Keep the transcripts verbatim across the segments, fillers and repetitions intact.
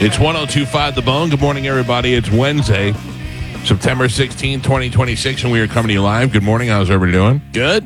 It's one oh two point five The Bone. Good morning, everybody. It's Wednesday, September sixteenth, twenty twenty-six, and we are coming to you live. Good morning. How's everybody doing? Good.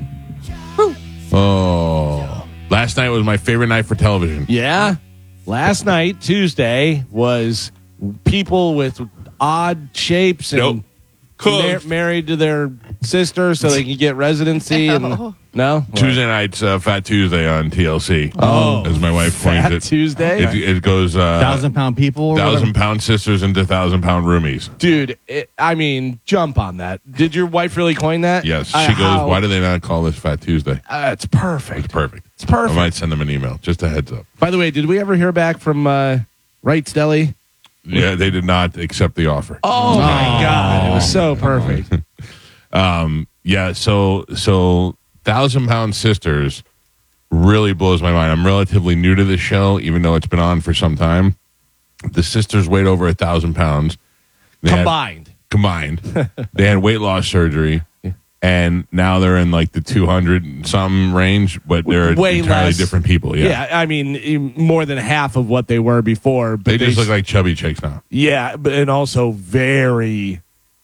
Oh, last night was my favorite night for television. Yeah. Last night, Tuesday, was people with odd shapes and Nope. mar- married to their sister so they can get residency. And no? Tuesday night's uh, Fat Tuesday on T L C. Oh. As my wife coins Fat it. Tuesday? It, it goes uh, Thousand pound people. or thousand whatever? pound sisters into thousand pound roomies. Dude, it, I mean, jump on that. Did your wife really coin that? Yes. Uh, She goes, how- why do they not call this Fat Tuesday? Uh, it's perfect. It's perfect. It's perfect. I might send them an email. Just a heads up. By the way, did we ever hear back from uh, Wright's Deli? Yeah, they did not accept the offer. Oh, my God. It was so perfect. Um, yeah, so so Thousand Pound Sisters really blows my mind. I'm relatively new to the show, even though it's been on for some time. The sisters weighed over a thousand pounds. They had- Combined. combined. They had weight loss surgery, and now they're in like the two hundred something range, but they're Way entirely less. different people. Yeah. Yeah, I mean, e- more than half of what they were before. But They just s- look like chubby chicks now. Yeah, but and also very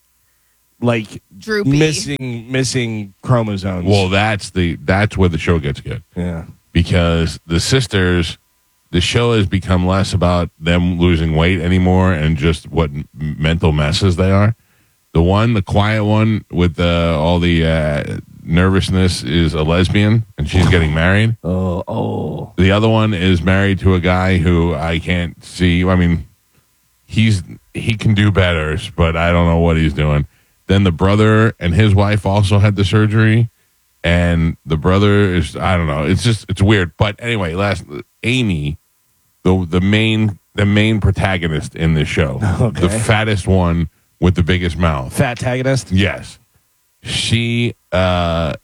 like Droopy. missing missing chromosomes. Well, that's the that's where the show gets good. yeah. Because the sisters, the show has become less about them losing weight anymore and just what m- mental messes they are. The one, the quiet one with the, all the uh, nervousness is a lesbian, and she's getting married. Oh, oh. The other one is married to a guy who I can't see. I mean, he's he can do better, but I don't know what he's doing. Then the brother and his wife also had the surgery. And the brother is, I don't know. It's just, it's weird. But anyway, last, Amy, the the main the main protagonist in this show, Okay. the fattest one with the biggest mouth. Fat tagonist. Yes. She uh,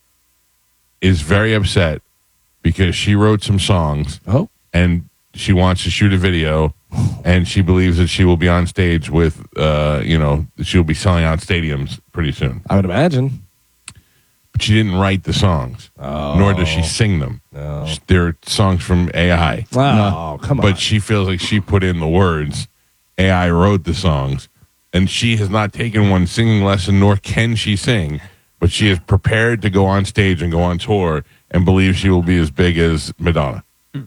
is very upset because she wrote some songs Oh. and she wants to shoot a video, and she believes that she will be on stage with, uh, you know, she'll be selling out stadiums pretty soon. I would imagine. But she didn't write the songs, nor does she sing them. No. They're songs from A I. Oh, come on. But she feels like she put in the words. A I wrote the songs, and she has not taken one singing lesson, nor can she sing. But she is prepared to go on stage and go on tour and believes she will be as big as Madonna.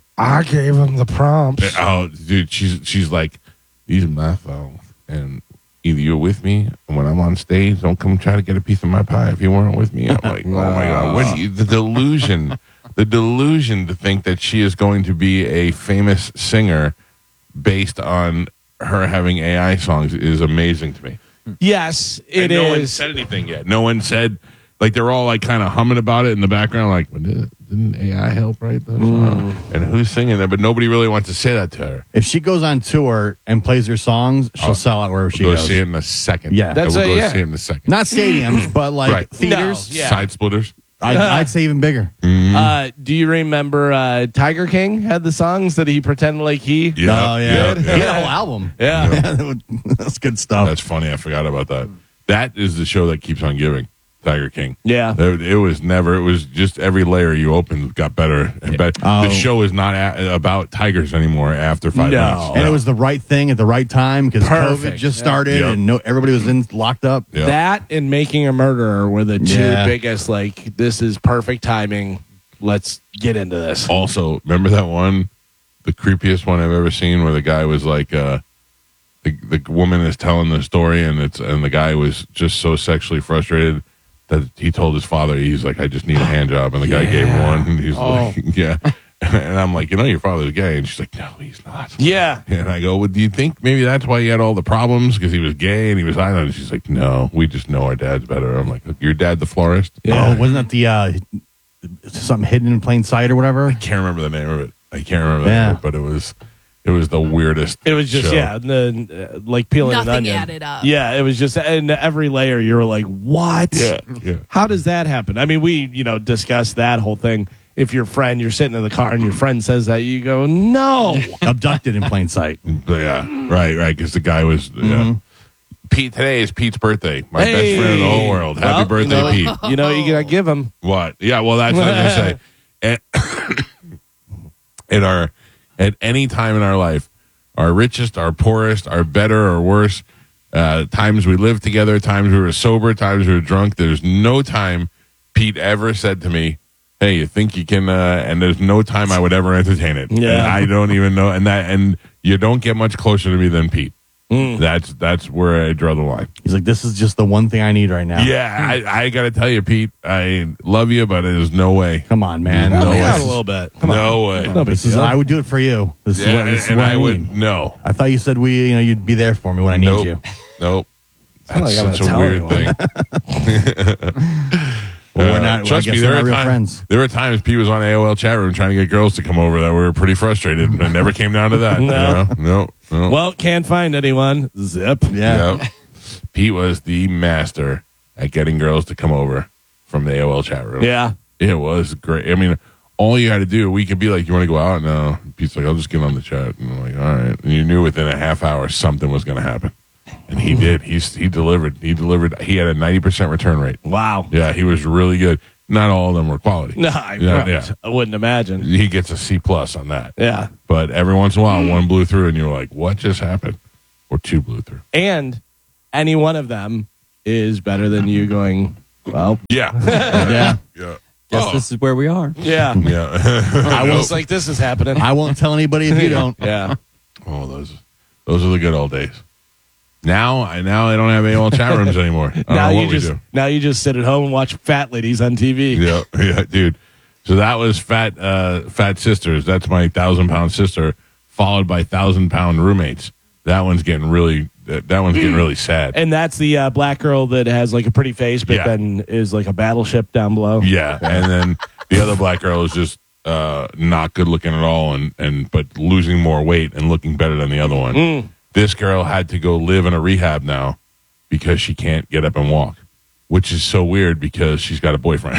I gave him the prompts. Oh, dude, she's she's like, these are my songs, and either you're with me, and when I'm on stage, don't come try to get a piece of my pie if you weren't with me. I'm like, oh my god, what do you, the delusion, the delusion to think that she is going to be a famous singer based on her having A I songs is amazing to me. Yes, and it no one is. said anything yet. No one said, like, they're all like kind of humming about it in the background, like, well, did- didn't A I help write those songs? And who's singing that? But nobody really wants to say that to her. If she goes on tour and plays her songs, she'll Oh, sell out wherever she We'll go goes. see it in a second. Yeah. That's we'll a- go yeah. see it in a second. Not stadiums, but like Right. theaters. No, yeah. Side splitters. I'd, I'd say even bigger. Uh, do you remember uh, Tiger King had the songs that he pretended like he? Yeah, oh, yeah. yeah, He yeah. had a whole album. Yeah. That's good stuff. That's funny. I forgot about that. That is the show that keeps on giving. Tiger King. Yeah. It, it was never. It was just every layer you opened got better and better. Oh. The show is not a, about tigers anymore after five No. minutes. and it was the right thing at the right time because Perfect. COVID just Yeah. started Yep. and no, everybody was in locked up. Yeah. That and Making a Murderer were the two Yeah. biggest, like, this is perfect timing. Let's get into this. Also, remember that one, the creepiest one I've ever seen, where the guy was like, uh, the the woman is telling the story, and it's and the guy was just so sexually frustrated that he told his father, he's like, I just need a hand job, and the guy gave him Yeah. one, and he's Oh. like, yeah, and I'm like, you know, your father's gay, and she's like, no, he's not. Yeah. And I go, well, do you think maybe that's why he had all the problems because he was gay and he was violent? And she's like, no, we just know our dad's better. I'm like, your dad the florist? Yeah. Oh, wasn't that the uh, something hidden in plain sight or whatever? I can't remember the name of it. I can't remember the Yeah. name of it, but it was it was the weirdest. It was just, show. yeah, the, uh, like peeling an Nothing onion. added up. Yeah, it was just, and every layer you were like, what? Yeah, yeah. How does that happen? I mean, we, you know, discussed that whole thing. If your friend, you're sitting in the car and your friend says that, you go, no. Abducted in plain sight. But yeah, right, right, because the guy was, yeah. Pete, today is Pete's birthday. My Hey. best friend in the whole world. Happy Well, birthday, you know, Pete. You know, you gotta give him. What? Yeah, well, that's what I was going to say. At, in our, at any time in our life, our richest, our poorest, our better or worse, uh, times we lived together, times we were sober, times we were drunk. There's no time Pete ever said to me, hey, you think you can, uh, and there's no time I would ever entertain it. Yeah. And I don't even know. And that, and you don't get much closer to me than Pete. Mm. That's, that's where I draw the line. He's like, this is just the one thing I need right now. Yeah. I, I got to tell you, Pete, I love you, but there's no way. Come on, man. Help No me way. out a little bit. Come No on. way. No big This is, deal. I would do it for you. This is Yeah, what, this is and what I I would, need. no. I thought you said we, you know, you'd be there for me when I need Nope. you. Nope. not That's like I'm such a gonna weird tell thing. Well, we're Uh, not. trust I guess me, there we're were, not real time- friends. there were times Pete was on A O L chat room trying to get girls to come over that were pretty frustrated, and it never came down to that. No. You know? No, no. Well, can't find anyone. Zip. Yeah. Yep. Pete was the master at getting girls to come over from the A O L chat room. Yeah. It was great. I mean, all you had to do, we could be like, you want to go out? No. Pete's like, I'll just get on the chat. And I'm like, all right. And you knew within a half hour something was going to happen. And he did. He's, he delivered. He delivered. He had a ninety percent return rate. Wow. Yeah, he was really good. Not all of them were quality. No, I, Yeah, yeah. I wouldn't imagine. He gets a C plus on that. Yeah. But every once in a while, one blew through, and you're like, what just happened? Or two blew through. And any one of them is better than you going, well, Yeah. Yeah. yeah. Guess Oh, this is where we are. yeah. yeah. I was like, this is happening. I won't tell anybody if you don't. Yeah. Oh, those those are the good old days. Now, I now I don't have A O L chat rooms anymore. I don't Now know what you we just do. now you just sit at home and watch fat ladies on T V. Yeah, yeah, dude. So that was fat, uh, fat sisters. That's my thousand pound sister, followed by thousand pound roommates. That one's getting really. That, that one's getting really sad. And that's the uh, black girl that has like a pretty face, but Yeah. then is like a battleship down below. Yeah, and then the other black girl is just uh, not good looking at all, and and but losing more weight and looking better than the other one. Mm. This girl had to go live in a rehab now because she can't get up and walk, which is so weird because she's got a boyfriend.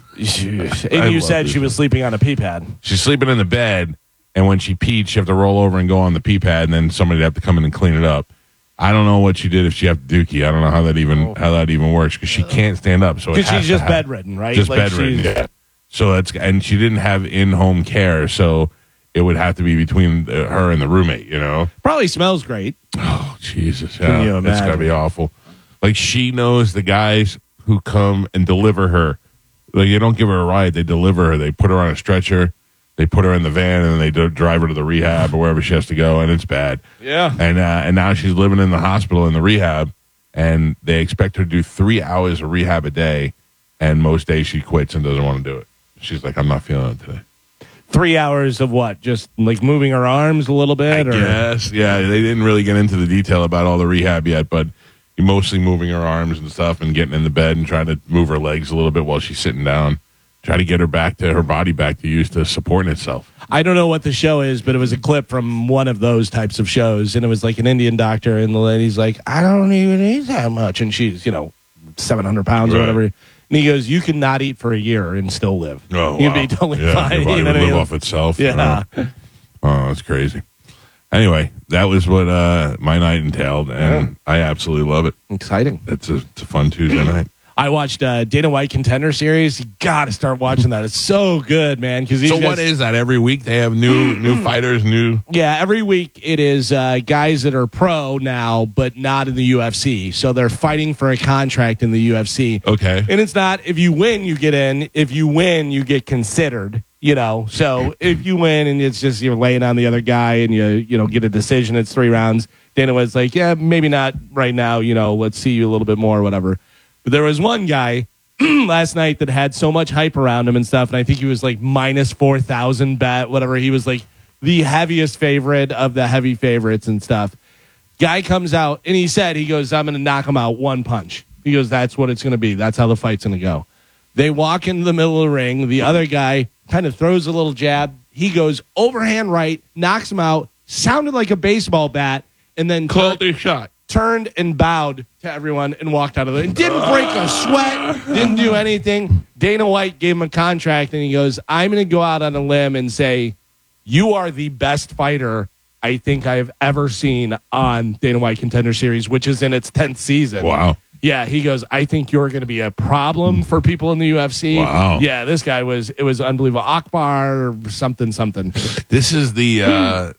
and I you love said this she was sleeping on a pee pad. She's sleeping in the bed, and when she peed, she have to roll over and go on the pee pad, and then somebody have to come in and clean it up. I don't know what she did if she have to dookie. I don't know how that even how that even works because she can't stand up. So it Because has she's to just happen. bedridden, right? Just Like, bedridden. she's- Yeah. So that's and she didn't have in home care, so it would have to be between uh, her and the roommate. You know. Probably smells great. Oh Jesus! Yeah, Can you it's gotta imagine? be awful. Like she knows the guys who come and deliver her. Like they don't give her a ride; they deliver her. They put her on a stretcher. They put her in the van and then they do, drive her to the rehab or wherever she has to go, and it's bad. Yeah. And uh, and now she's living in the hospital in the rehab, and they expect her to do three hours of rehab a day, and most days she quits and doesn't want to do it. She's like, I'm not feeling it today. Three hours of what? Just like moving her arms a little bit? or Yes, yeah. They didn't really get into the detail about all the rehab yet, but mostly moving her arms and stuff and getting in the bed and trying to move her legs a little bit while she's sitting down. Try to get her back to her body back to used to supporting itself. I don't know what the show is, but it was a clip from one of those types of shows, and it was like an Indian doctor, and the lady's like, I don't even eat that much, and she's, you know, seven hundred pounds or Right. whatever. And he goes, you can not eat for a year and still live. Oh, You'd wow. be totally yeah, fine. Your body You know would what I live mean? off itself. Yeah. Oh, oh, that's crazy. Anyway, that was what uh, my night entailed, and I absolutely love it. Exciting. It's a, it's a fun Tuesday night. I watched uh, Dana White Contender Series. You got to start watching that. It's so good, man. Because So what is that? Every week they have new new fighters, new. Yeah, every week it is uh, guys that are pro now, but not in the U F C. So they're fighting for a contract in the U F C. Okay. And it's not, if you win, you get in. If you win, you get considered, you know. So if you win and it's just you're laying on the other guy and you, you know, get a decision, it's three rounds. Dana was like, yeah, maybe not right now, you know, let's see you a little bit more or whatever. But there was one guy last night that had so much hype around him and stuff, and I think he was like minus four thousand bet, whatever. He was like the heaviest favorite of the heavy favorites and stuff. Guy comes out, and he said, he goes, I'm going to knock him out one punch. He goes, that's what it's going to be. That's how the fight's going to go. They walk into the middle of the ring. The other guy kind of throws a little jab. He goes overhand right, knocks him out, sounded like a baseball bat, and then Called a shot. turned and bowed to everyone and walked out of there. And didn't break a sweat, didn't do anything. Dana White gave him a contract, and he goes, I'm going to go out on a limb and say, you are the best fighter I think I've ever seen on Dana White Contender Series, which is in its tenth season. Wow. Yeah, he goes, I think you're going to be a problem for people in the U F C. Wow. Yeah, this guy was, it was unbelievable. Akbar or something, something. This is the uh,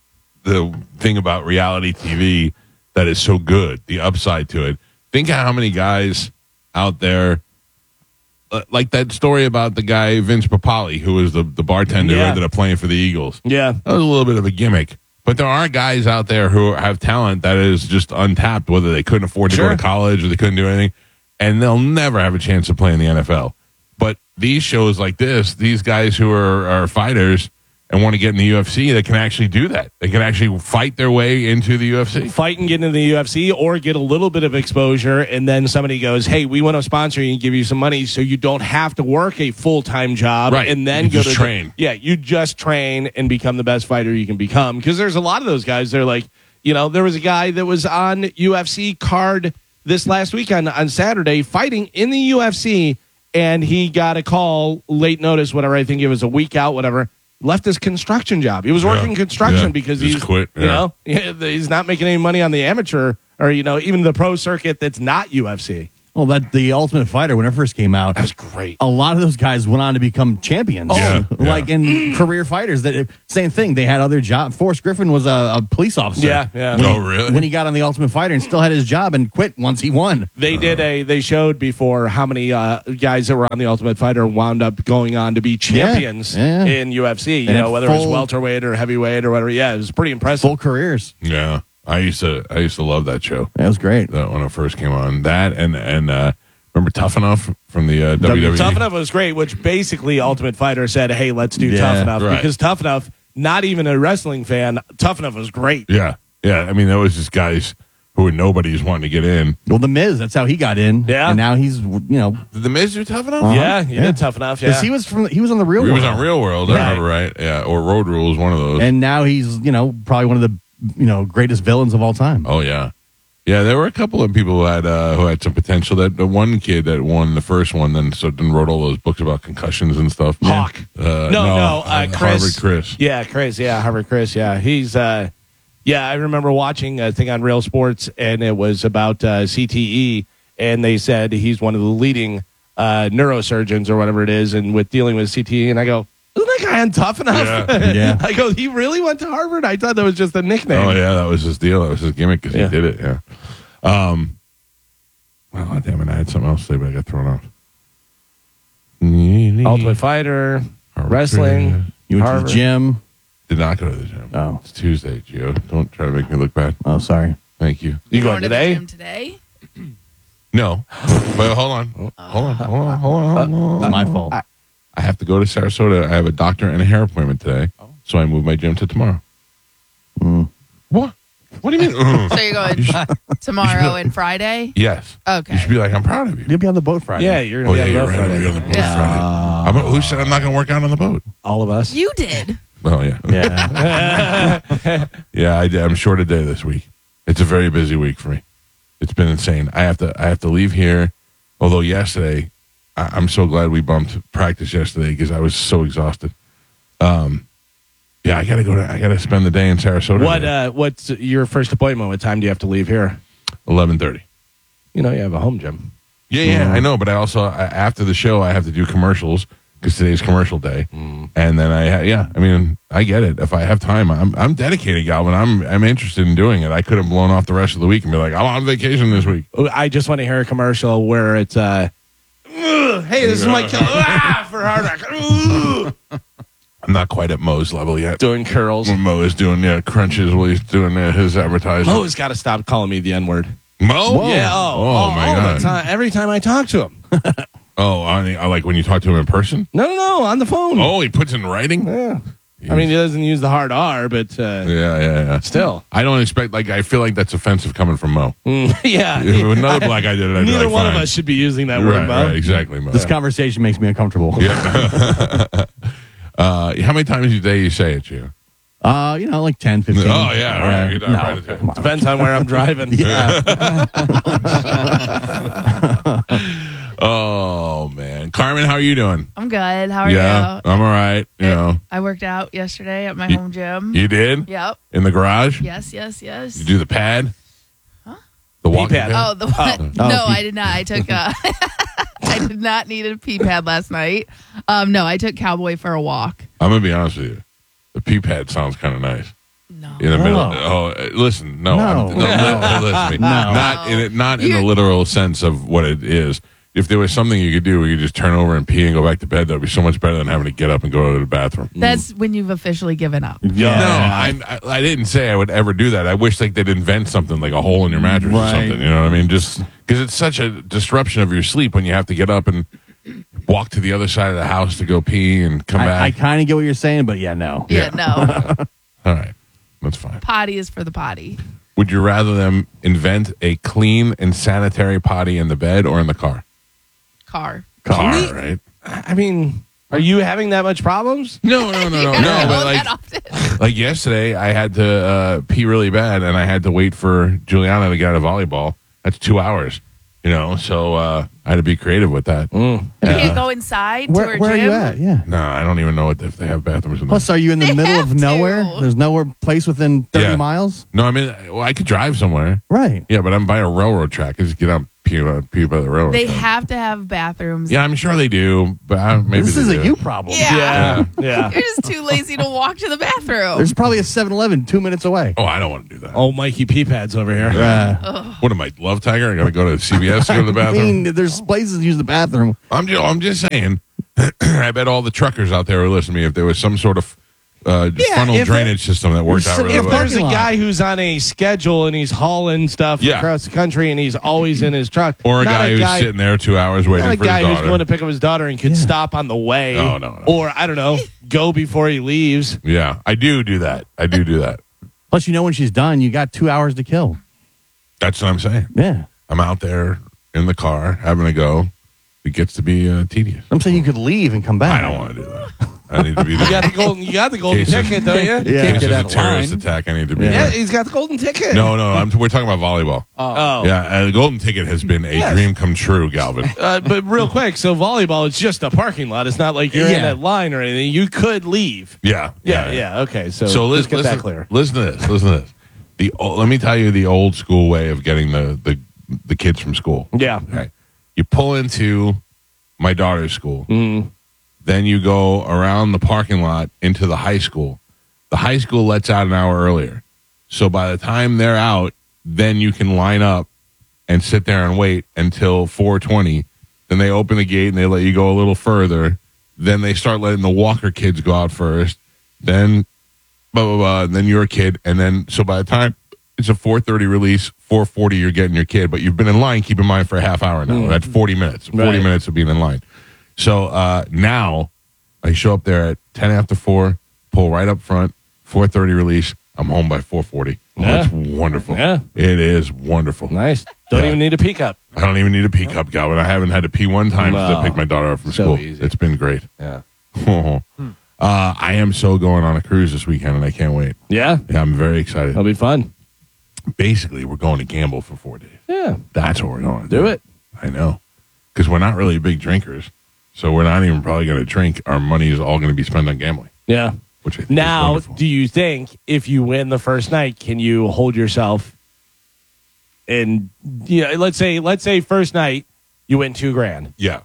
the thing about reality T V that is so good, the upside to it. Think of how many guys out there, uh, like that story about the guy, Vince Papali, who was the, the bartender who Yeah. ended up playing for the Eagles. Yeah. That was a little bit of a gimmick. But there are guys out there who have talent that is just untapped, whether they couldn't afford to Sure. go to college or they couldn't do anything, and they'll never have a chance to play in the N F L. But these shows like this, these guys who are, are fighters and want to get in the U F C, they can actually do that. They can actually fight their way into the U F C. Fight and get into the U F C or get a little bit of exposure, and then somebody goes, hey, we want to sponsor you and give you some money so you don't have to work a full-time job. Right. And then You go just to train. The, yeah, you just train and become the best fighter you can become. Because there's a lot of those guys. They're like, you know, there was a guy that was on U F C card this last week on, on Saturday fighting in the U F C, and he got a call, late notice, whatever. I think it was a week out, whatever. Left his construction job. He was working Yeah. construction Yeah. because Just he's quit. You Yeah. know, yeah, he's not making any money on the amateur or you know even the pro circuit that's not U F C. Well, that the Ultimate Fighter when it first came out, That's great. a lot of those guys went on to become champions. Yeah, like in career fighters. That same thing. They had other jobs. Forrest Griffin was a, a police officer. Yeah, yeah. When Oh, he- really? When he got on the Ultimate Fighter and still had his job and quit once he won. They did a. They showed before how many uh, guys that were on the Ultimate Fighter wound up going on to be champions yeah. in U F C. You And know, at whether it was full- welterweight or heavyweight or whatever. Yeah, it was pretty impressive. Full careers. Yeah. I used to I used to love that show. That was great. That when it first came on. That and and uh, remember Tough Enough from the uh, W W E? Tough Enough was great, which basically Ultimate Fighter said, "Hey, let's do Yeah, Tough Enough," right. because Tough Enough, not even a wrestling fan, Tough Enough was great. Yeah. Yeah. I mean, there was just guys who were nobodies wanting to get in. Well, The Miz, that's how he got in. Yeah. And now he's, you know, Did the Miz do Tough Enough? Uh-huh. Yeah, he Yeah. did Tough Enough. because Yeah, he was from he was on the Real He World. was on Real World, I Right. remember, right? Yeah. Or Road Rules, one of those. And now he's, you know, probably one of the, you know, greatest villains of all time. Oh yeah, yeah. There were a couple of people who had uh, who had some potential. That the one kid that won the first one, then so then wrote all those books about concussions and stuff. Hawk. Uh, No, no, uh, Chris. Harvard Chris. Yeah, Chris. Yeah, Harvard Chris. Yeah, he's. Uh, yeah, I remember watching a thing on Real Sports, and it was about uh, C T E, and they said he's one of the leading uh, neurosurgeons or whatever it is, and with dealing with C T E, and I go, isn't that guy on Tough Enough? Yeah. Yeah. I go, he really went to Harvard? I thought that was just a nickname. Oh yeah, that was his deal. That was his gimmick because Yeah. he did it. Yeah. Um. Well, damn it! I had something else to say, but I got thrown off. Ultimate Fighter, Harvard wrestling. Chris. You went Harvard. to the gym. Did not go to the gym. Oh. It's Tuesday, Gio. Don't try to make me look bad. Oh, sorry. Thank you. You going to the today? gym today? No, but hold on, hold on, hold on, hold on, hold on. It's my fault. I have to go to Sarasota. I have a doctor and a hair appointment today, so I moved my gym to tomorrow. Mm. What? What do you mean? mm? So you're going You should- tomorrow and Friday? yes. Okay. You should be like, I'm proud of you. You'll be on the boat Friday. Yeah, you're Oh going yeah, to you're go right. Friday. We're on the boat Yeah. Friday. I'm, who said I'm not going to work out on the boat? All of us. You did. Oh yeah, Yeah. yeah. I did. I'm short a day this week. It's a very busy week for me. It's been insane. I have to. I have to leave here. Although yesterday, I, I'm so glad we bumped practice yesterday because I was so exhausted. Um, yeah, I gotta go to. I gotta spend the day in Sarasota. What? Uh, what's your first appointment? What time do you have to leave here? Eleven thirty. You know, you have a home gym. Yeah, yeah, I know. But I also I, after the show, I have to do commercials because today's commercial day, and then I ha- yeah. I mean, I get it. If I have time, I'm I'm dedicated, Galvin. I'm I'm interested in doing it. I could have blown off the rest of the week and be like, I'm on vacation this week. I just want to hear a commercial where it's, uh, "Ugh, hey, this is my kill ah, for hard rock. Ugh." I'm not quite at Mo's level yet. Doing curls. When Mo is doing yeah crunches while he's doing uh, his advertising. Mo's got to stop calling me the N word. Mo? Yeah. Oh, oh all, my all god. the time. Every time I talk to him. Oh, I, I like when you talk to him in person. No, no, no, on the phone. Oh, he puts in writing. Yeah. I mean, he doesn't use the hard R, but uh, Yeah, yeah, yeah. still. I don't expect like I feel like that's offensive coming from Mo. Mm, yeah. If another black guy did it, I'd be Neither like, one fine. of us should be using that word, Right, Mo. right, exactly, Mo. This conversation makes me uncomfortable. Yeah. uh, how many times a day you say it, you? Uh, you know, like ten, fifteen. Oh yeah, all right. Uh, You're no, not right at come on. Depends on where I'm driving. Yeah. Oh man, Carmen, how are you doing? I'm good. How are yeah, you? I'm all right. You know, I worked out yesterday at my You- home gym. you did Yep. in the garage. Yes, yes, yes. You do the pad. Huh? The walking pad. pad. Oh, the one. Oh. No, Oh, I did not. I took uh I did not need a pee pad last night. Um, no, I took Cowboy for a walk. I'm gonna be honest with you. The pee pad sounds kind of nice. No. in the middle. Oh. Oh, uh, listen, no, No. I'm, no, li- listen to me. No. Not in it, not in the You're- literal sense of what it is. If there was something you could do, you could just turn over and pee and go back to bed. That'd be so much better than having to get up and go to the bathroom. That's when you've officially given up. Yeah. No, I'm, I, I didn't say I would ever do that. I wish like they'd invent something like a hole in your mattress or Right. something. You know what I mean? Just because it's such a disruption of your sleep when you have to get up and walk to the other side of the house to go pee and come I, I back. kind of get what you're saying, but yeah, no. Yeah, no. All right, that's fine. Potty is for the potty. Would you rather them invent a clean and sanitary potty in the bed or in the car? Car. Car, Me? right? I mean, are you having that much problems? No, no, no, You no, gotta no. go But like, that often. like yesterday, I had to uh, pee really bad, and I had to wait for Juliana to get out of volleyball. That's two hours, you know. So uh, I had to be creative with that. You can't go inside to Where, her where are gym. you at? Yeah. No, I don't even know if they have bathrooms in there. Plus, are you in the They middle have of nowhere? to. There's nowhere place within thirty Yeah. miles? No, I mean, well, I could drive somewhere. Right. Yeah, but I'm by a railroad track. I just get out and pee, uh, pee by the railroad They track. have to have bathrooms. Yeah, I'm sure they do, but I, maybe This they is a do. you problem. Yeah. Yeah. Yeah. You're just too lazy to walk to the bathroom. There's probably a seven eleven two minutes away. Oh, I don't want to do that. Oh, Mikey pee pads over here. Uh, What am I, Love Tiger? I got to go to C V S to go to the I bathroom. mean, there's places to use the bathroom. I'm just, I'm just saying. I bet all the truckers out there are listening to me. If there was some sort of uh, Yeah, funnel if drainage system that worked out If really If well. there's a Parking lot. guy who's on a schedule and he's hauling stuff Yeah. across the country and he's always in his truck, Or a not guy who's sitting there two hours waiting not a for his guy who's daughter. going to pick up his daughter and could stop on the way. No, no, no. Or I don't know, go before he leaves. Yeah, I do do that. I do do that. Plus, you know when she's done, you got two hours to kill. That's what I'm saying. Yeah. I'm out there in the car having a go. It gets to be uh, tedious. I'm saying you could leave and come back. I don't want to do that. I need to be You there. got the golden. You got the golden Cases. ticket, don't you? Yeah. In Can't case get there's a out of terrorist line. attack, I need to be Yeah, there. he's got the golden ticket. No, no, I'm, we're talking about volleyball. Oh. Yeah, uh, the golden ticket has been a Yes. dream come true, Galvin. Uh, but real quick, so volleyball, it's just a parking lot. It's not like you're in Yeah. that line or anything. You could leave. Yeah, Yeah, yeah. Okay, so, So let's listen, get listen, that clear. listen to this. Listen to this. The o- let me tell you the old school way of getting the the, the kids from school. Yeah. Okay. You pull into my daughter's school. Mm. Then you go around the parking lot into the high school. The high school lets out an hour earlier. So by the time they're out, then you can line up and sit there and wait until four twenty. Then they open the gate and they let you go a little further. Then they start letting the Walker kids go out first. Then blah, blah, blah. And then you're a kid. And then, so by the time it's a four thirty release, four forty, you're getting your kid. But you've been in line, keep in mind, for a half hour now. That's forty minutes. forty Right. minutes of being in line. So uh, now I show up there at ten after four, pull right up front, four thirty release. I'm home by four forty. Oh, Yeah. that's wonderful. Yeah. It is wonderful. Nice. Don't Yeah. even need a peek up. I don't even need a pee cup, Galvin. I haven't had to pee one time since I No. picked my daughter up from So school. easy. It's been great. Yeah. uh, I am so going on a cruise this weekend, and I can't wait. Yeah. Yeah, I'm very excited. That'll be fun. Basically, we're going to gamble for four days. Yeah. That's what we're going to Do it. I know. Because we're not really big drinkers. So we're not even probably going to drink. Our money is all going to be spent on gambling, Yeah. which I think is Now, wonderful. do you think if you win the first night, can you hold yourself in? Yeah, let's say, let's say first night you win two grand. Yeah.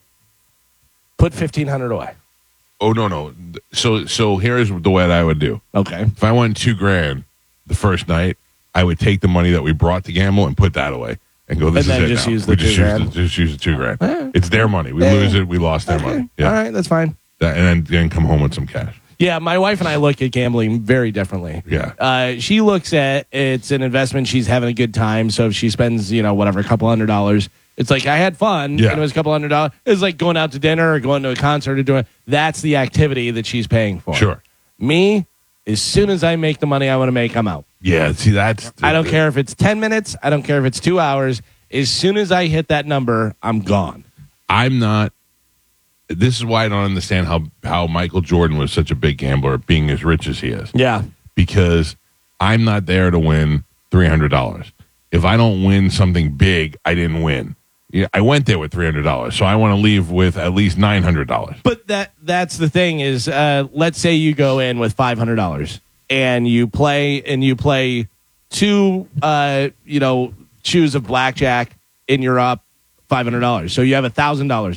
Put fifteen hundred away. Oh, no, no. So, so here's the way that I would do. Okay. If I won two grand the first night, I would take the money that we brought to gamble and put that away and go, this And then is it just now. use we the just two use grand? the, just use the two grand. Yeah. It's their money. We Yeah. lose it. We lost their Okay. money. Yeah. All right, that's fine. That, and then, then come home with some cash. Yeah, my wife and I look at gambling very differently. Yeah. Uh, she looks at it's an investment. She's having a good time. So if she spends, you know, whatever, a couple hundred dollars, it's like I had fun. Yeah. And it was a couple hundred dollars. It's like going out to dinner or going to a concert or doing. That's the activity that she's paying for. Sure. Me, as soon as I make the money I want to make, I'm out. Yeah. See, that's. I don't care if it's ten minutes. I don't care if it's two hours. As soon as I hit that number, I'm gone. I'm not. This is why I don't understand how, how Michael Jordan was such a big gambler, being as rich as he is. Yeah. Because I'm not there to win three hundred dollars. If I don't win something big, I didn't win. Yeah, I went there with three hundred dollars, so I want to leave with at least nine hundred dollars. But that that's the thing is, uh, let's say you go in with five hundred dollars and you play and you play two, uh, you know, chews of blackjack and you're up five hundred dollars. So you have a thousand dollars now.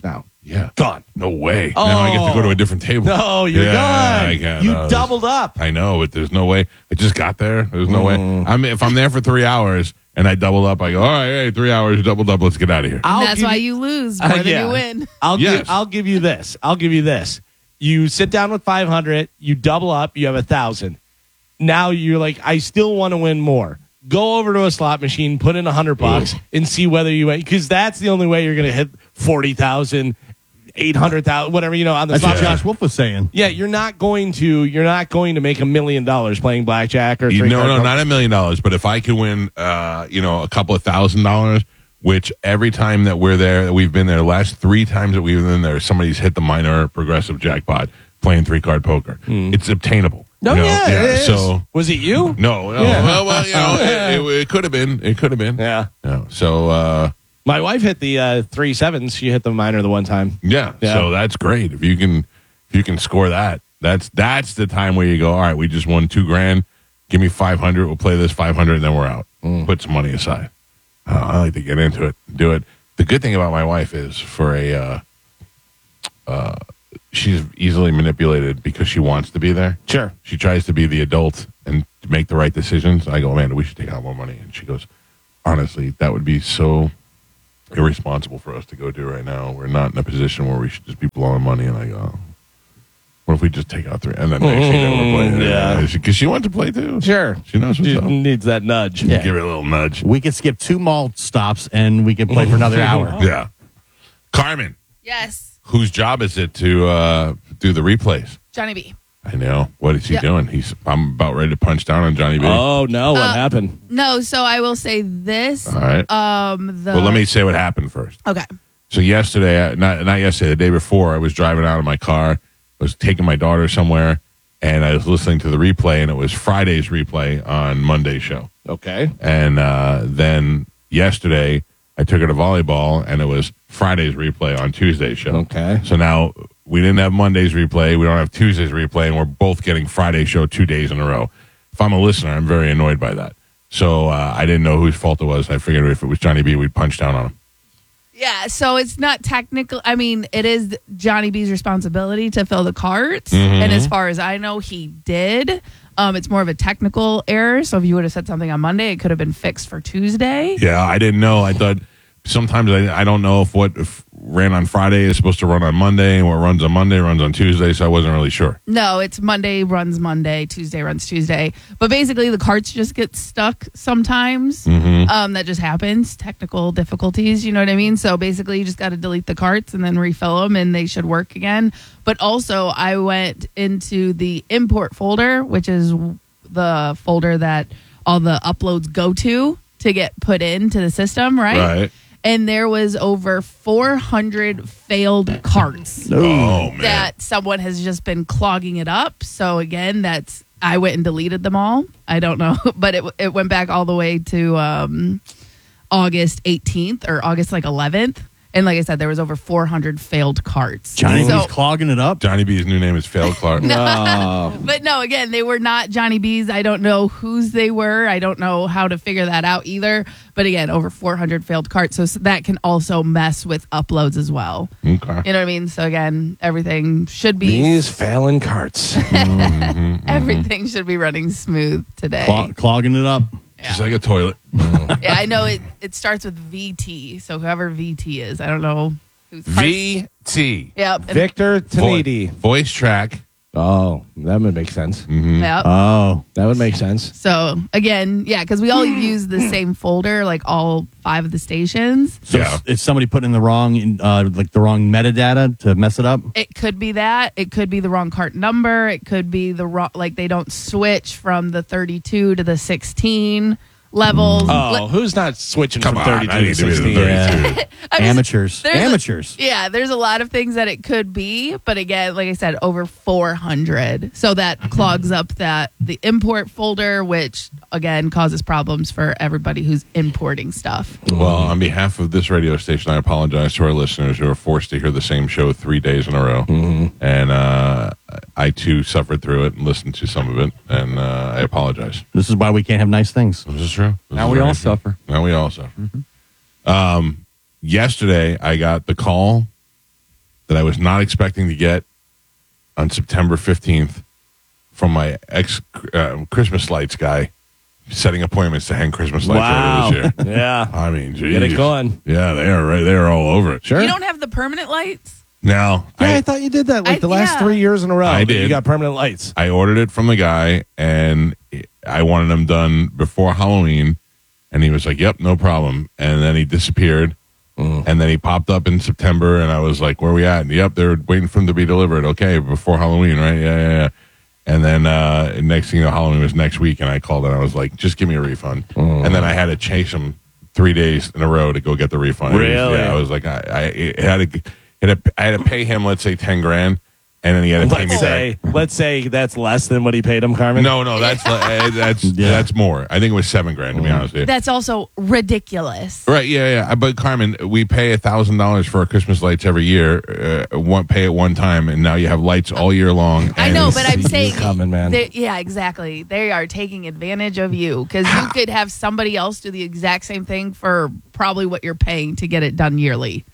Yeah. Gone. No way. Now I get to go to a different table. No, you're Yeah, gone. I can't, you no, doubled up. I know, but there's no way. I just got there. There's no Mm. way. I mean, if I'm there for three hours and I double up, I go, all right, hey, three hours, doubled up. Let's get out of here. I'll And that's give why you- you lose more Uh, than yeah. you win. I'll Yes. give I'll give you this. I'll give you this. You sit down with five hundred, you double up, you have a thousand. Now you're like, I still want to win more. Go over to a slot machine, put in a hundred bucks, and see whether you win. Because that's the only way you're going to hit forty thousand, eight hundred thousand, whatever you know on the That's slot what machine. Josh Wolf was saying. Yeah, you're not going to you're not going to make a million dollars playing blackjack or You- three no, card no, poker. not a million dollars. But if I could win, uh, you know, a couple of thousand dollars, which every time that we're there, that we've been there, the last three times that we've been there, somebody's hit the minor progressive jackpot playing three card poker. It's obtainable. No, you know? yeah, it is. So was it you? no, no. Yeah. Well, well, you know, it, it, it could have been. It could have been. Yeah. Yeah. So, uh, My wife hit the uh, three sevens. She hit the minor the one time. yeah, Yeah. So that's great. If you can, if you can score that, that's that's the time where you go. All right, we just won two grand. Give me five hundred. We'll play this five hundred, and then we're out. Put some money aside. Uh, I like to get into it, do it. The good thing about my wife is for a, uh, uh, she's easily manipulated because she wants to be there. Sure. She tries to be the adult and to make the right decisions. I go, Amanda, we should take out more money. And she goes, honestly, that would be so irresponsible for us to go do right now. We're not in a position where we should just be blowing money. And I go, what if we just take out three? And then next thing you know, we're playing. Yeah. Because she wants to play too. Sure. She knows what's She up. needs that nudge. Yeah. Give her a little nudge. We could skip two mall stops and we could play for another hour. Yeah. Carmen, Yes, whose job is it to uh, do the replays? Johnny B. I know. What is he Yep. doing? He's. I'm about ready to punch down on Johnny B. Oh no! What Uh, happened? No, so I will say this. All right. Um, the well, let me say what happened first. Okay. So yesterday, uh, not not yesterday, the day before, I was driving out of my car. I was taking my daughter somewhere, and I was listening to the replay, and it was Friday's replay on Monday's show. Okay. And uh, then yesterday, I took her to volleyball, and it was Friday's replay on Tuesday's show. Okay. So now we didn't have Monday's replay, we don't have Tuesday's replay, and we're both getting Friday's show two days in a row. If I'm a listener, I'm very annoyed by that. So uh, I didn't know whose fault it was. I figured if it was Johnny B, we'd punch down on him. Yeah, so it's not technical. I mean, it is Johnny B's responsibility to fill the carts. Mm-hmm. And as far as I know, he did. Um, it's more of a technical error. So if you would have said something on Monday, it could have been fixed for Tuesday. Yeah, I didn't know. I thought sometimes I, I don't know if what if ran on Friday is supposed to run on Monday, and what runs on Monday runs on Tuesday, so I wasn't really sure. No, it's Monday runs Monday, Tuesday runs Tuesday. But basically, the carts just get stuck sometimes. Mm-hmm. Um, that just happens. Technical difficulties, you know what I mean? So basically, you just got to delete the carts and then refill them, and they should work again. But also, I went into the import folder, which is the folder that all the uploads go to to get put into the system, right? Right. And there was over four hundred failed carts Oh, man. that someone has just been clogging it up. So again, that's I went and deleted them all. I don't know, but it it went back all the way to um, August eighteenth or August like eleventh. And like I said, there was over four hundred failed carts. Johnny So- B's clogging it up. Johnny B's new name is Failed Clark. Oh. But no, again, they were not Johnny B's. I don't know whose they were. I don't know how to figure that out either. But again, over four hundred failed carts. So that can also mess with uploads as well. Okay. You know what I mean? So again, everything should be These failing carts. everything should be running smooth today. Clog- clogging it up. Just like a toilet. Yeah, I know it. It starts with V T. So whoever V T is, I don't know who's V T. Yep. and- Victor Vo- Tanidi. voice track. Oh, that would make sense. Yep. Oh. That would make sense. So again, yeah, because we all use the same folder, like all five of the stations. So Yeah. is somebody putting the wrong, uh, like the wrong metadata to mess it up? It could be that. It could be the wrong cart number. It could be the wrong, like they don't switch from the thirty-two to the sixteen levels. Oh, Li- who's not switching Come from on, thirty-two I need to to be the sixteen? thirty-two. Yeah. I mean, Amateurs. there's a- Amateurs. Yeah, there's a lot of things that it could be, but again, like I said, over four hundred. So that clogs up that the import folder, which again causes problems for everybody who's importing stuff. Well, on behalf of this radio station, I apologize to our listeners who are forced to hear the same show three days in a row. And uh, I, too, suffered through it and listened to some of it, and uh, I apologize. This is why we can't have nice things. This is true. This Now is we very all true. suffer. Now we all suffer. Um, yesterday, I got the call that I was not expecting to get on September fifteenth from my ex uh, Christmas lights guy, setting appointments to hang Christmas lights Wow. later this year. Yeah. I mean, geez. Get it going. Yeah, they are right. They are all over it. Sure. You don't have the permanent lights? Now, Yeah, I, I, thought you did that like I- the last yeah. three years in a row. I that You did. got permanent lights. I ordered it from the guy, and I wanted them done before Halloween, and he was like, "Yep, no problem." And then he disappeared, Mm. and then he popped up in September, and I was like, "Where we at?" And, yep, they're waiting for him to be delivered. Okay, before Halloween, right? Yeah, yeah, yeah. And then uh, next thing you know, Halloween was next week, and I called and I was like, "Just give me a refund." Mm. And then I had to chase him three days in a row to go get the refund. It was- Really? yeah, I was like, I, I it had to. It had, I had to pay him, let's say, ten grand, and then he had to pay Let's me say, back. let's say that's less than what he paid him, Carmen. No, no, that's uh, that's Yeah. that's more. I think it was seven grand to be honest with you. That's also ridiculous. Right? Yeah, yeah. But Carmen, we pay a thousand dollars for our Christmas lights every year. Uh, one pay it one time, and now you have lights all year long. I and- know, but I'm see you saying, coming, man. they- yeah, exactly. They are taking advantage of you because you could have somebody else do the exact same thing for probably what you're paying to get it done yearly.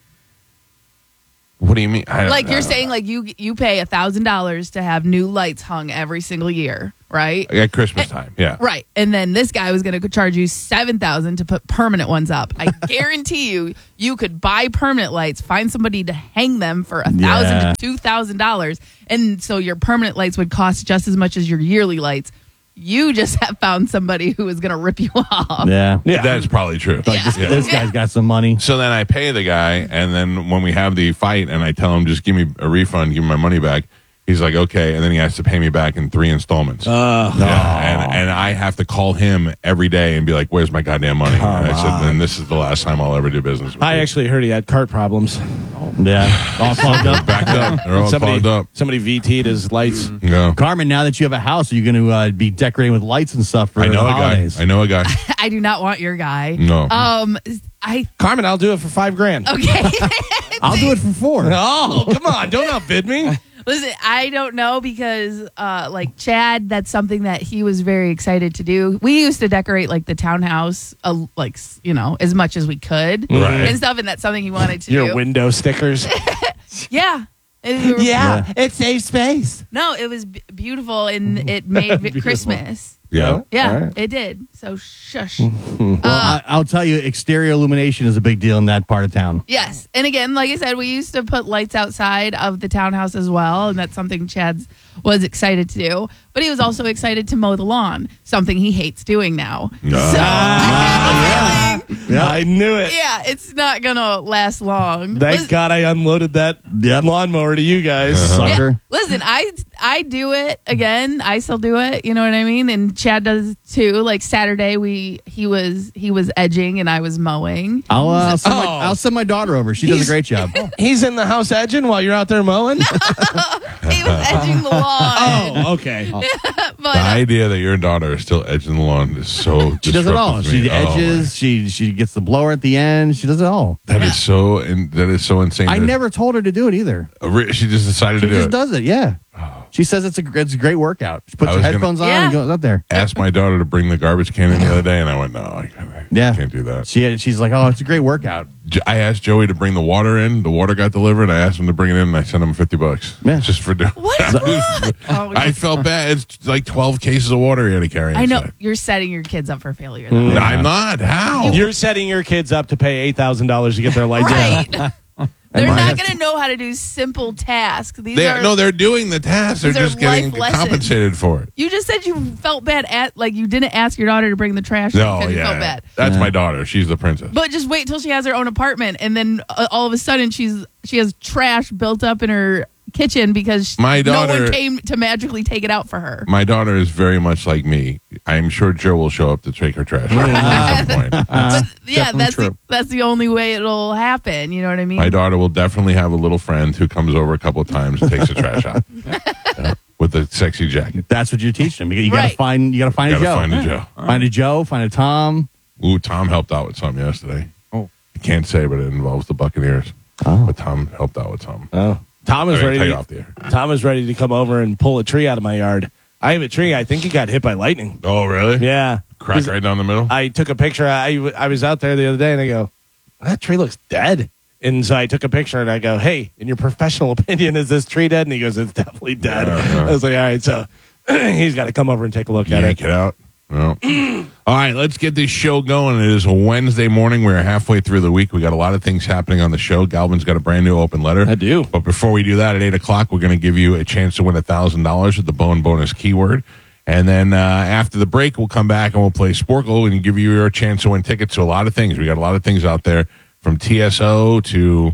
What do you mean? I, Like I- you're saying, like you you pay a thousand dollars to have new lights hung every single year, right? at Christmas time? Yeah. Right, and then this guy was going to charge you seven thousand to put permanent ones up. I guarantee you, you could buy permanent lights, find somebody to hang them for a thousand Yeah. to two thousand dollars, and so your permanent lights would cost just as much as your yearly lights. You just have found somebody who is going to rip you off. Yeah. Yeah. That's probably true. Like this, Yeah. this guy's got some money. So then I pay the guy, and then when we have the fight, and I tell him just give me a refund, give me my money back. He's like, okay, and then he has to pay me back in three installments. Uh, Yeah, and, and I have to call him every day and be like, "Where's my goddamn money?" And I said, "Then this is the last time I'll ever do business with I you." actually heard he had cart problems. Yeah. All plugged up. backed up. They're all somebody, clogged up. somebody V T'd his lights. Yeah. Carmen, now that you have a house, are you going to uh, be decorating with lights and stuff for I know the a guy. holidays? I know a guy. I do not want your guy. No. Um, I Carmen, I'll do it for five grand. okay. I'll do it for four. Oh, come on. Don't outbid me. Listen, I don't know because, uh, like Chad, that's something that he was very excited to do. We used to decorate like the townhouse, uh, like s- you know, as much as we could Right. and stuff, and that's something he wanted to Your do. window stickers. Yeah. And- Yeah. It saves space. No, it was b- beautiful and it made Beautiful. Christmas. Yeah. Yeah, All right. it did. So shush. Well, I, I'll tell you, exterior illumination is a big deal in that part of town. Yes. And again, like I said, we used to put lights outside of the townhouse as well. And that's something Chad was excited to do. But he was also excited to mow the lawn, something he hates doing now. No. So, Ah. I knew it. yeah, it's not going to last long. Thank Listen- God I unloaded that Yep. lawnmower to you guys. Uh-huh. Yeah, Sucker. listen, I I do it again. I still do it. You know what I mean? And Chad does too. Like Saturday, we he was he was edging and I was mowing. I'll, uh, send my, Oh. I'll send my daughter over. She does a He's- great job. He's in the house edging while you're out there mowing? He was edging the lawn. Oh, okay. But The uh, idea that your daughter is still edging the lawn is so. She does it all. disruptive to She me. Oh, edges. she she gets the blower at the end. She does it all. my- that is so. And that is so insane. I that- never told her to do it either. Uh, re- She just decided She to do just it. does it. Yeah. She says it's a it's a great workout. She puts I her was gonna- headphones on Yeah. and goes out there. Asked my daughter to bring the garbage can in the other day, and I went, "No, I can't, I Yeah. can't do that." She she's like, oh, it's a great workout. J- I asked Joey to bring the water in. The water got delivered. I asked him to bring it in, and I sent him fifty bucks. Yeah. Just for doing. What is wrong? Oh, I felt bad. It's like twelve cases of water he had to carry. I know inside. you're setting your kids up for failure. Though. No, I'm not. How? You're setting your kids up to pay eight thousand dollars to get their lights on. Right. They're might not have going to know how to do simple tasks. These They are no, they're doing the task. They're These are just getting life lessons. compensated for it. You just said you felt bad at like you didn't ask your daughter to bring the trash No, because you yeah, felt bad. that's Yeah. my daughter. She's the princess. But just wait till she has her own apartment, and then uh, all of a sudden she's she has trash built up in her kitchen because My no daughter- one came to magically take it out for her. My daughter is very much like me. I'm sure Joe will show up to take her trash out at some point. But yeah, definitely that's the, true. that's the only way it'll happen. You know what I mean? My daughter will definitely have a little friend who comes over a couple of times and takes the trash out Yeah. with a sexy jacket. That's what you teach them. You, you gotta Right. find you gotta find Gotta a Joe. find a Joe. Find a Joe. Find a Tom. Ooh, Tom helped out with something yesterday. Oh. I can't say, but it involves the Buccaneers. Oh. But Tom helped out with something. Oh. Tom I'm is gonna ready tell you to, off the air. Tom is ready to come over and pull a tree out of my yard. I have a tree. I think it got hit by lightning. Oh, really? Yeah. Crack 'Cause right down the middle? I took a picture. I, I was out there the other day and I go, that tree looks dead. And so I took a picture and I go, hey, in your professional opinion, is this tree dead? And he goes, it's definitely dead. Uh-huh. I was like, all right, so he's got to come over and take a look at Yank it. it out. Well. All right, let's get this show going. It is a Wednesday morning. We're halfway through the week. We got a lot of things happening on the show. Galvin's got a brand new open letter. I do. But before we do that, at eight o'clock, we're going to give you a chance to win one thousand dollars with the Bone Bonus keyword. And then uh, after the break, we'll come back and we'll play Sporkle and give you your chance to win tickets to a lot of things. We got a lot of things out there, from T S O to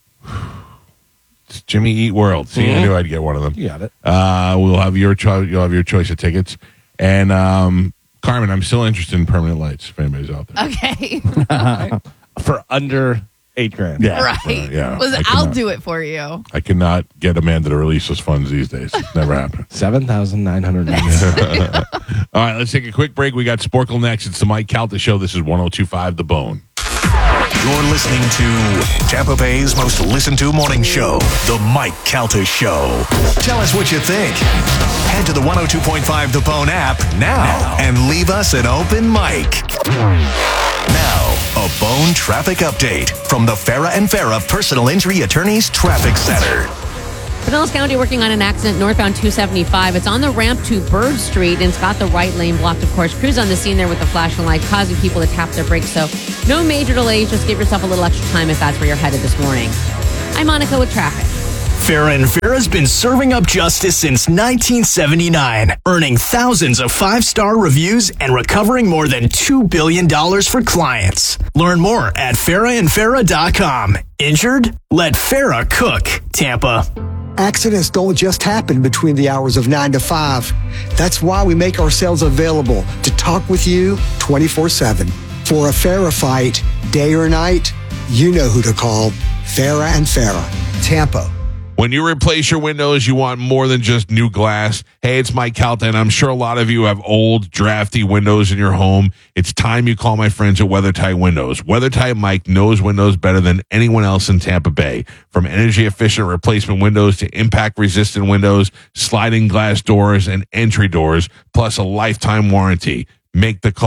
Jimmy Eat World. See, mm-hmm. I knew I'd get one of them. You got it. Uh, we'll have your cho- you'll have your choice of tickets. And um, Carmen, I'm still interested in permanent lights. If anybody's out there, Okay. For under eight grand. yeah, Right. uh, yeah. Was I I'll cannot- do it for you. I cannot get Amanda to release those funds these days. Never happened. seven thousand nine hundred. All right, let's take a quick break. We got Sporkle next. It's the Mike Calta Show. This is one oh two point five The Bone. You're listening to Tampa Bay's most listened to morning show, The Mike Calta Show. Tell us what you think. Head to the one oh two point five The Bone app now and leave us an open mic. Now, a Bone traffic update from the Farah and Farah Personal Injury Attorneys Traffic Center. Pinellas County working on an accident northbound two seventy-five. It's on the ramp to Bird Street, and it's got the right lane blocked, of course. Crews on the scene there with the flashing light, causing people to tap their brakes. So no major delays. Just give yourself a little extra time if that's where you're headed this morning. I'm Monica with traffic. Farah and Farah's been serving up justice since nineteen seventy-nine, earning thousands of five-star reviews and recovering more than two billion dollars for clients. Learn more at farah and farah dot com. Injured? Let Farah cook. Tampa. Accidents don't just happen between the hours of nine to five. That's why we make ourselves available to talk with you twenty-four seven. For a Farah fight, day or night, you know who to call. Farah and Farah, Tampa. When you replace your windows, you want more than just new glass. Hey, it's Mike Calta, and I'm sure a lot of you have old, drafty windows in your home. It's time you call my friends at WeatherTight Windows. WeatherTight Mike knows windows better than anyone else in Tampa Bay. From energy-efficient replacement windows to impact-resistant windows, sliding glass doors, and entry doors, plus a lifetime warranty. Make the call.